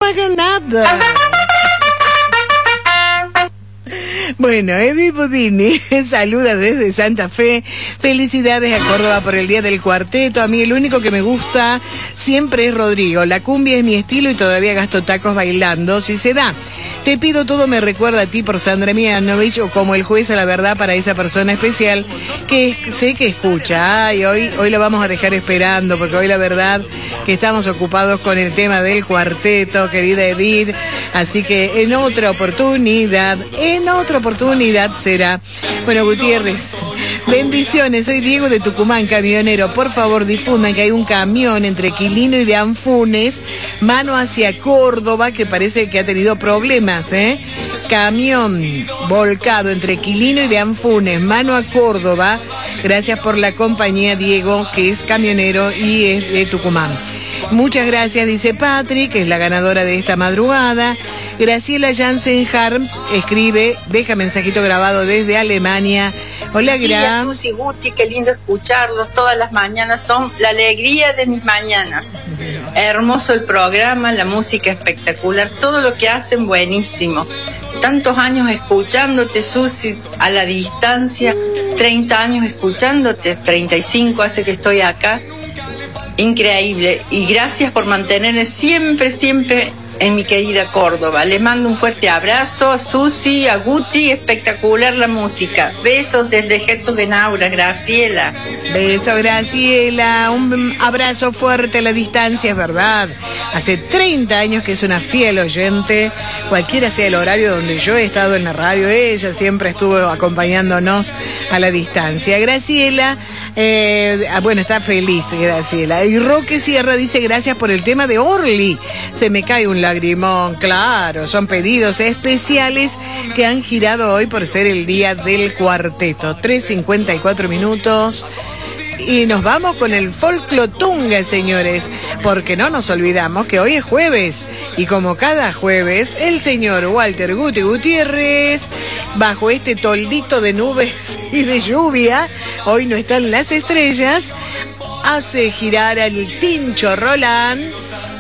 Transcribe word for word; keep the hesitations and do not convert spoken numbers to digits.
pagan nada. Bueno, Edith Budini saluda desde Santa Fe. Felicidades a Córdoba por el Día del Cuarteto. A mí el único que me gusta siempre es Rodrigo. La cumbia es mi estilo y todavía gasto tacos bailando, si se da. Te pido todo me recuerda a ti por Sandra Mianovich, o como el juez a la verdad para esa persona especial que sé que escucha. Y hoy, hoy lo vamos a dejar esperando porque hoy la verdad que estamos ocupados con el tema del cuarteto, querida Edith. Así que en otra oportunidad, en otra oportunidad será. Bueno, Gutiérrez, bendiciones. Soy Diego de Tucumán, camionero. Por favor, difundan que hay un camión entre Quilino y de Anfunes, mano hacia Córdoba, que parece que ha tenido problemas, ¿eh? Camión volcado entre Quilino y de Anfunes, mano a Córdoba. Gracias por la compañía, Diego, que es camionero y es de Tucumán. Muchas gracias, dice Patrick, que es la ganadora de esta madrugada. Graciela Jansen Harms escribe, deja mensajito grabado desde Alemania. Hola, Gra. Susi, Guti, qué lindo escucharlos todas las mañanas, son la alegría de mis mañanas. Hermoso el programa, la música espectacular, todo lo que hacen buenísimo. Tantos años escuchándote, Susi, a la distancia, treinta años escuchándote, treinta y cinco hace que estoy acá. Increíble, y gracias por mantenerme siempre, siempre en mi querida Córdoba. Les mando un fuerte abrazo a Susi, a Guti, espectacular la música. Besos desde Jesús de Naura, Graciela. Beso, Graciela, un abrazo fuerte a la distancia, es verdad. Hace treinta años que es una fiel oyente, cualquiera sea el horario donde yo he estado en la radio, ella siempre estuvo acompañándonos a la distancia. Graciela, eh, bueno, está feliz, Graciela. Y Roque Sierra dice, gracias por el tema de Orly. Se me cae un lagrimón, claro, son pedidos especiales que han girado hoy por ser el día del cuarteto. tres cincuenta y cuatro minutos. Y nos vamos con el folclotunga, señores, porque no nos olvidamos que hoy es jueves. Y como cada jueves, el señor Walter Guti Gutiérrez, bajo este toldito de nubes y de lluvia, hoy no están las estrellas, hace girar al Tincho Roland